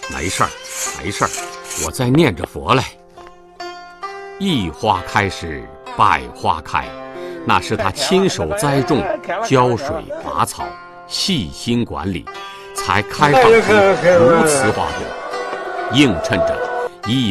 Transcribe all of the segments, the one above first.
没事儿，没事儿，我在念着佛嘞。一花开时，百花开，那是他亲手栽种、浇水拔草、细心管理，才开放出如此花朵，映衬着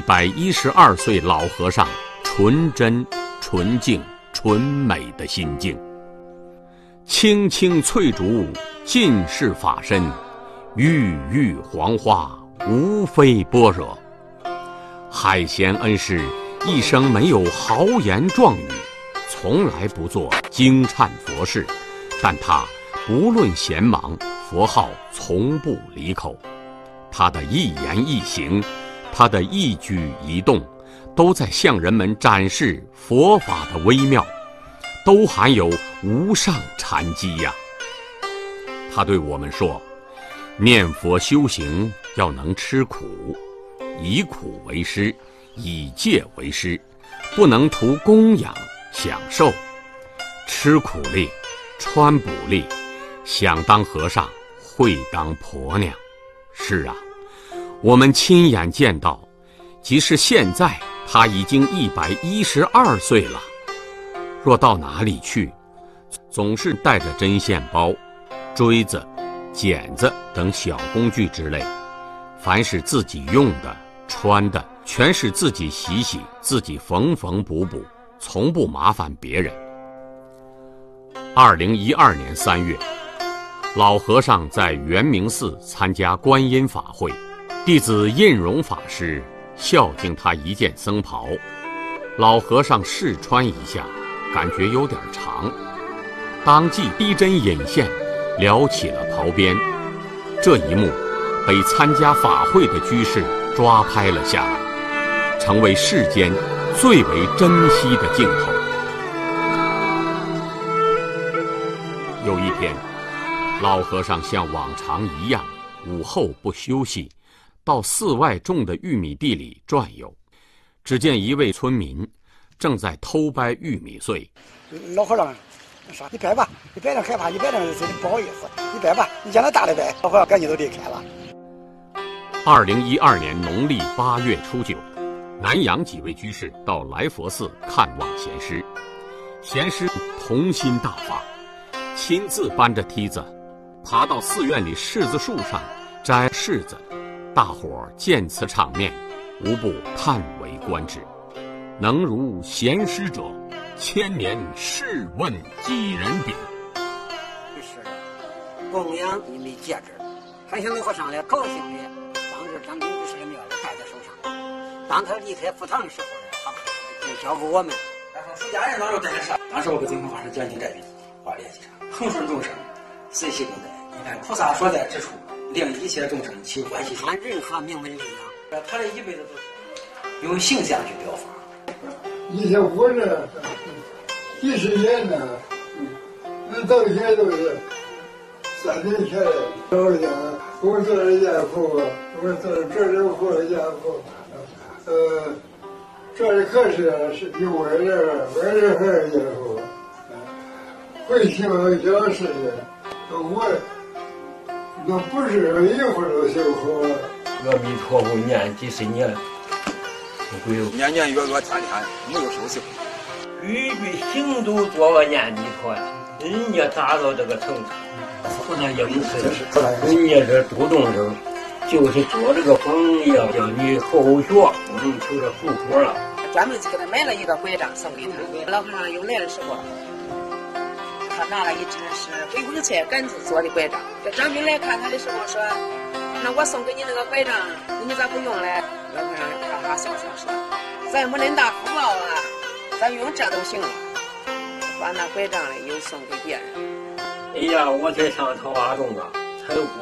112岁老和尚纯真、纯净、纯美的心境。青青翠竹，尽是法身；郁郁黄花，无非般若。海贤恩师一生没有豪言壮语，从来不做惊忏佛事，但他不论闲忙，佛号从不离口。他的一言一行，他的一举一动，都在向人们展示佛法的微妙，都含有无上禅机呀。他对我们说，念佛修行要能吃苦，以苦为师，以戒为师，不能图供养享受，吃苦力，穿补力，想当和尚会当婆娘。是啊，我们亲眼见到，即使现在他已经112岁了，若到哪里去，总是带着针线包、锥子、剪子等小工具之类，凡是自己用的、穿的，全是自己洗洗，自己缝缝补补，从不麻烦别人。2012年3月，老和尚在圆明寺参加观音法会，弟子印容法师孝敬他一件僧袍，老和尚试穿一下，感觉有点长，当即逼针引线，撩起了袍边。这一幕被参加法会的居士抓拍了下来，成为世间最为珍惜的镜头。有一天，老和尚像往常一样，午后不休息，到寺外种的玉米地里转悠。只见一位村民正在偷掰玉米穗。 老和尚说：“你掰吧，你掰着害怕，你掰着不好意思，你掰吧，你让他大的掰。”老和尚赶紧都离开了。 2012年农历8月初9，南阳几位居士到来佛寺看望贤师，贤师童心大发，亲自搬着梯子爬到寺院里柿子树上摘柿子，大伙儿见此场面，无不叹为观止。能如贤师者，千年试问几人比？ 是的，供养你们戒指，还向老和尚来高兴的，当着张明居士的面戴在手上。当他离开佛堂的时候呢，他就交给我们。 出家人当时戴的啥？当时我给净空法师讲经这句话联系上，恒顺众生，随喜共在。你看菩萨所在之处，令一切众生起欢喜心。 他任何名闻利养， 他这一辈子都是用形象去表法。 以前我这几十年呢，那到现在都是3年前老家，我做了家父，我做了这里活家父，这里可是有我这还是家父，会修小事的，我那不是一会儿都修好。 阿弥陀佛念几十年。 年年月月天天没有休息， 句句行都做个念弥陀，人家达到这个程度，不能应试，人家这主动者就是做这个榜样，叫你后学，不能求着福果了。 专门给他买了一个拐杖送给他，老和尚又来的时候，他拿了一只是回光菜杆子做的拐杖。这张兵来看他的时候说：“那我送给你那个拐杖，你咋不用嘞？”老和尚哈哈笑笑说：“咱没恁大福报啊，咱用这都行了。”把那拐杖又送给别人。 哎呀，我才上桃花洞啊，才有